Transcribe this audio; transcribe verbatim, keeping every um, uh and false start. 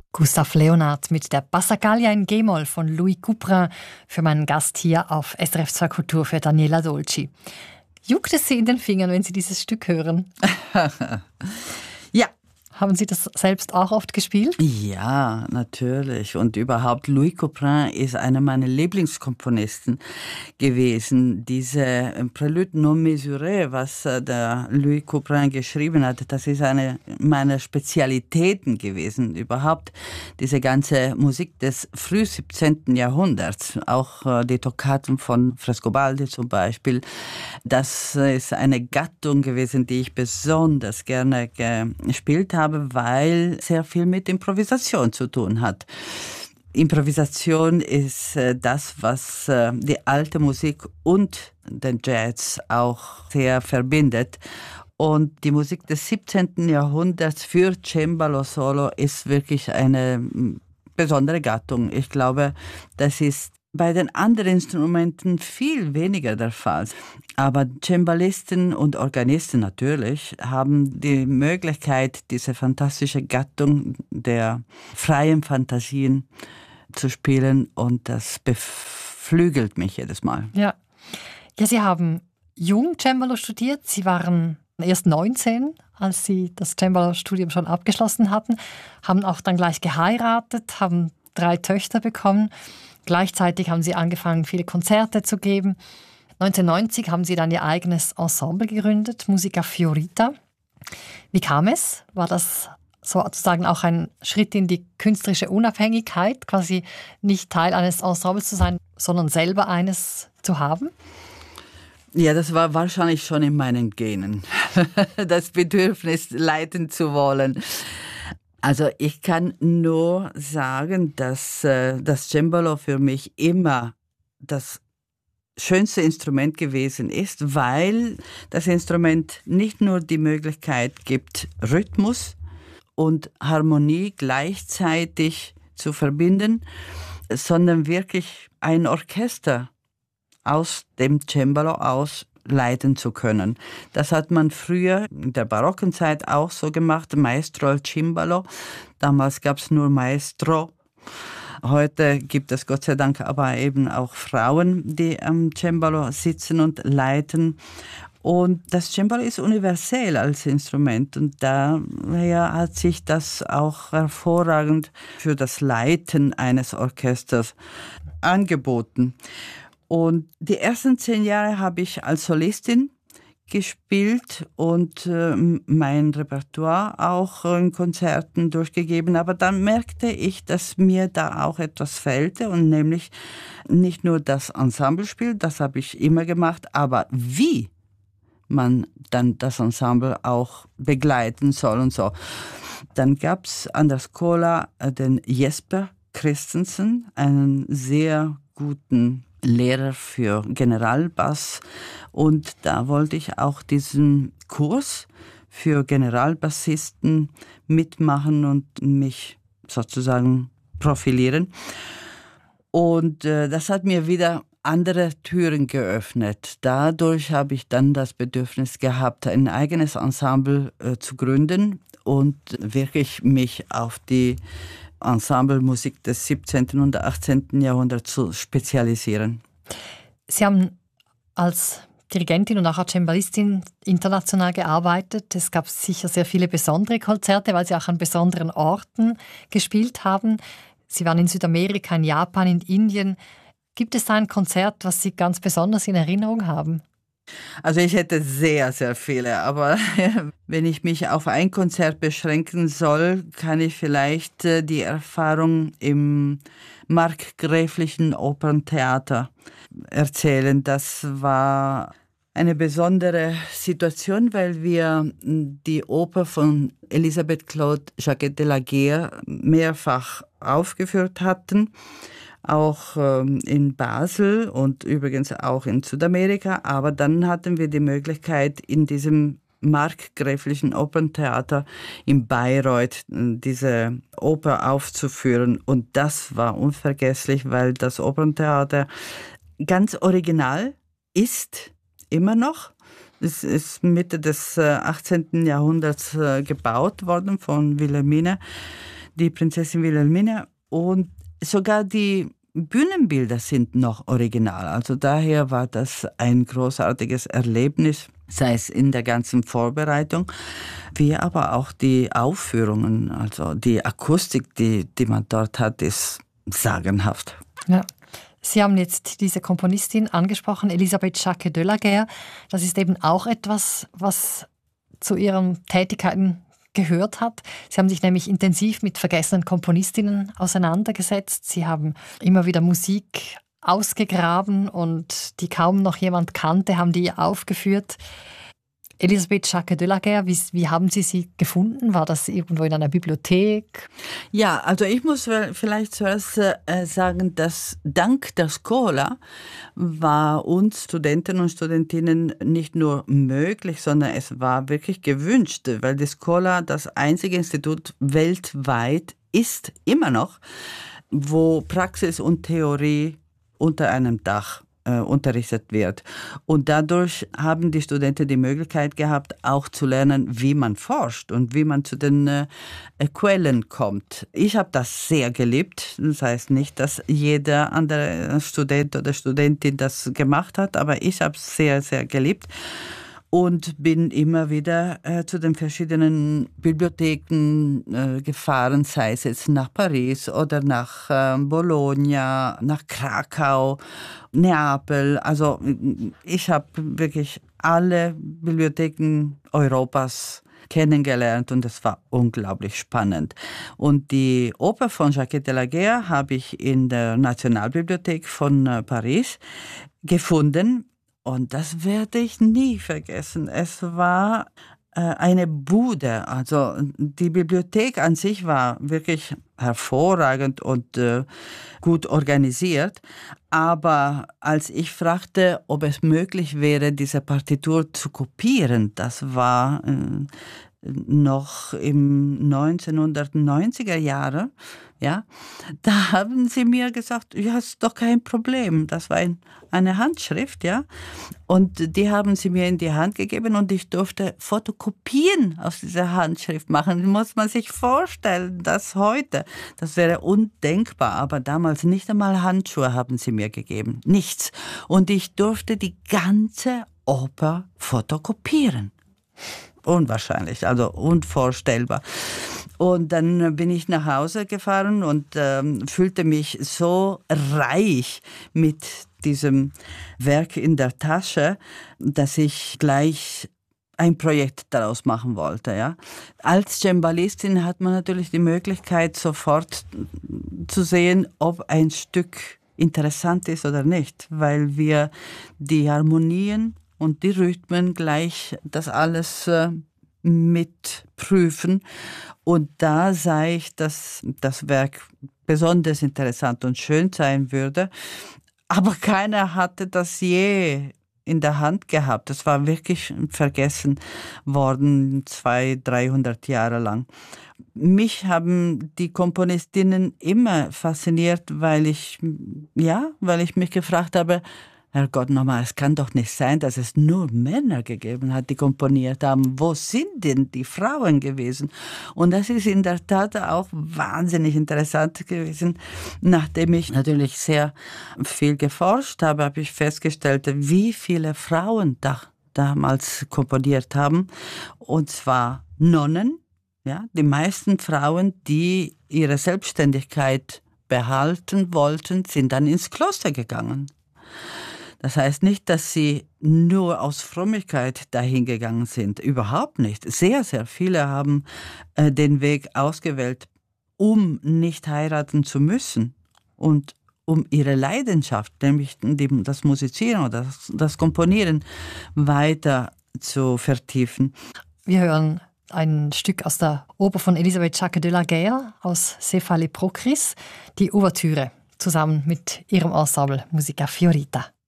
Gustav Leonhardt mit der Passacaglia in G-Moll von Louis Couperin für meinen Gast hier auf S R F zwei Kultur für Daniela Dolci. Juckt es Sie in den Fingern, wenn Sie dieses Stück hören? Ja. Haben Sie das selbst auch oft gespielt? Ja, natürlich. Und überhaupt, Louis Couperin ist einer meiner Lieblingskomponisten gewesen. Diese Prélude non mesuré, was der Louis Couperin geschrieben hat, das ist eine meiner Spezialitäten gewesen. Überhaupt diese ganze Musik des frühen siebzehnten. Jahrhunderts, auch die Toccaten von Frescobaldi zum Beispiel, das ist eine Gattung gewesen, die ich besonders gerne gespielt habe, weil sehr viel mit Improvisation zu tun hat. Improvisation ist das, was die alte Musik und den Jazz auch sehr verbindet. Und die Musik des siebzehnten. Jahrhunderts für Cembalo Solo ist wirklich eine besondere Gattung. Ich glaube, das ist bei den anderen Instrumenten viel weniger der Fall. Aber Cembalisten und Organisten natürlich haben die Möglichkeit, diese fantastische Gattung der freien Fantasien zu spielen, und das beflügelt mich jedes Mal. Ja, ja, Sie haben jung Cembalo studiert. Sie waren erst neunzehn, als Sie das Cembalo-Studium schon abgeschlossen hatten, haben auch dann gleich geheiratet, haben drei Töchter bekommen. Gleichzeitig haben Sie angefangen, viele Konzerte zu geben. neunzehnhundertneunzig haben Sie dann Ihr eigenes Ensemble gegründet, Musica Fiorita. Wie kam es? War das sozusagen auch ein Schritt in die künstlerische Unabhängigkeit, quasi nicht Teil eines Ensembles zu sein, sondern selber eines zu haben? Ja, das war wahrscheinlich schon in meinen Genen, das Bedürfnis, leiten zu wollen. Also ich kann nur sagen, dass äh, das Cembalo für mich immer das schönste Instrument gewesen ist, weil das Instrument nicht nur die Möglichkeit gibt, Rhythmus und Harmonie gleichzeitig zu verbinden, sondern wirklich ein Orchester aus dem Cembalo aus leiten zu können. Das hat man früher in der barocken Zeit auch so gemacht, Maestro al Cimbalo. Damals gab es nur Maestro. Heute gibt es Gott sei Dank aber eben auch Frauen, die am Cembalo sitzen und leiten. Und das Cembalo ist universell als Instrument, und daher hat sich das auch hervorragend für das Leiten eines Orchesters angeboten. Und die ersten zehn Jahre habe ich als Solistin gespielt und äh, mein Repertoire auch in Konzerten durchgegeben. Aber dann merkte ich, dass mir da auch etwas fehlte, und nämlich nicht nur das Ensemblespiel, das habe ich immer gemacht, aber wie man dann das Ensemble auch begleiten soll und so. Dann gab es an der Schola den Jesper Christensen, einen sehr guten Lehrer für Generalbass, und da wollte ich auch diesen Kurs für Generalbassisten mitmachen und mich sozusagen profilieren. Und äh, das hat mir wieder andere Türen geöffnet. Dadurch habe ich dann das Bedürfnis gehabt, ein eigenes Ensemble äh, zu gründen und wirklich mich auf die Ensemblemusik des siebzehnten und achtzehnten. Jahrhunderts zu spezialisieren. Sie haben als Dirigentin und auch als Cembalistin international gearbeitet. Es gab sicher sehr viele besondere Konzerte, weil Sie auch an besonderen Orten gespielt haben. Sie waren in Südamerika, in Japan, in Indien. Gibt es da ein Konzert, was Sie ganz besonders in Erinnerung haben? Also ich hätte sehr, sehr viele, aber wenn ich mich auf ein Konzert beschränken soll, kann ich vielleicht die Erfahrung im Markgräflichen Operntheater erzählen. Das war eine besondere Situation, weil wir die Oper von Elisabeth Claude Jacquet de la Guerre mehrfach aufgeführt hatten. Auch ähm, in Basel und übrigens auch in Südamerika. Aber dann hatten wir die Möglichkeit, in diesem Markgräflichen Operntheater in Bayreuth diese Oper aufzuführen. Und das war unvergesslich, weil das Operntheater ganz original ist, immer noch. Es ist Mitte des achtzehnten. Jahrhunderts gebaut worden von Wilhelmine, die Prinzessin Wilhelmine, und sogar die Bühnenbilder sind noch original. Also daher war das ein großartiges Erlebnis, sei es in der ganzen Vorbereitung, wie aber auch die Aufführungen. Also die Akustik, die, die man dort hat, ist sagenhaft. Ja. Sie haben jetzt diese Komponistin angesprochen, Elisabeth Jacques de la Guerre. Das ist eben auch etwas, was zu ihren Tätigkeiten gehört hat. Sie haben sich nämlich intensiv mit vergessenen Komponistinnen auseinandergesetzt. Sie haben immer wieder Musik ausgegraben und die kaum noch jemand kannte, haben die aufgeführt. Elisabeth Jacques de la Guerre, wie, wie haben Sie sie gefunden? War das irgendwo in einer Bibliothek? Ja, also ich muss vielleicht zuerst äh, sagen, dass dank der Schola war uns Studenten und Studentinnen nicht nur möglich, sondern es war wirklich gewünscht, weil die Schola das einzige Institut weltweit ist, immer noch, wo Praxis und Theorie unter einem Dach unterrichtet wird. Und dadurch haben die Studenten die Möglichkeit gehabt, auch zu lernen, wie man forscht und wie man zu den äh, Quellen kommt. Ich habe das sehr geliebt. Das heißt nicht, dass jeder andere Student oder Studentin das gemacht hat, aber ich habe es sehr, sehr geliebt. Und bin immer wieder äh, zu den verschiedenen Bibliotheken äh, gefahren, sei es jetzt nach Paris oder nach äh, Bologna, nach Krakau, Neapel. Also ich habe wirklich alle Bibliotheken Europas kennengelernt und es war unglaublich spannend. Und die Oper von Jacques de la Guerre habe ich in der Nationalbibliothek von äh, Paris gefunden. Und das werde ich nie vergessen. Es war äh, eine Bude. Also die Bibliothek an sich war wirklich hervorragend und äh, gut organisiert. Aber als ich fragte, ob es möglich wäre, diese Partitur zu kopieren, das war äh, noch im neunzehnhundertneunziger Jahre, ja, da haben sie mir gesagt, ja, ist doch kein Problem. Das war ein, eine Handschrift, ja. Und die haben sie mir in die Hand gegeben und ich durfte Fotokopien aus dieser Handschrift machen. Muss man sich vorstellen, das heute, das wäre undenkbar. Aber damals nicht einmal Handschuhe haben sie mir gegeben. Nichts. Und ich durfte die ganze Oper fotokopieren. Unwahrscheinlich, also unvorstellbar. Und dann bin ich nach Hause gefahren und ähm, fühlte mich so reich mit diesem Werk in der Tasche, dass ich gleich ein Projekt daraus machen wollte. Ja. Als Cembalistin hat man natürlich die Möglichkeit, sofort zu sehen, ob ein Stück interessant ist oder nicht, weil wir die Harmonien und die Rhythmen gleich das alles äh, mitprüfen. Und da sah ich, dass das Werk besonders interessant und schön sein würde. Aber keiner hatte das je in der Hand gehabt. Das war wirklich vergessen worden, zweihundert, dreihundert Jahre lang. Mich haben die Komponistinnen immer fasziniert, weil ich, ja, weil ich mich gefragt habe, Herrgott nochmal, es kann doch nicht sein, dass es nur Männer gegeben hat, die komponiert haben. Wo sind denn die Frauen gewesen? Und das ist in der Tat auch wahnsinnig interessant gewesen. Nachdem ich natürlich sehr viel geforscht habe, habe ich festgestellt, wie viele Frauen da, damals komponiert haben. Und zwar Nonnen, ja, die meisten Frauen, die ihre Selbstständigkeit behalten wollten, sind dann ins Kloster gegangen. Das heißt nicht, dass sie nur aus Frömmigkeit dahin gegangen sind. Überhaupt nicht. Sehr, sehr viele haben äh, den Weg ausgewählt, um nicht heiraten zu müssen und um ihre Leidenschaft, nämlich die, das Musizieren oder das, das Komponieren, weiter zu vertiefen. Wir hören ein Stück aus der Oper von Elisabeth Jacques de la Guerre aus Cephale Procris, die Ouvertüre, zusammen mit ihrem Ensemble Musica Fiorita.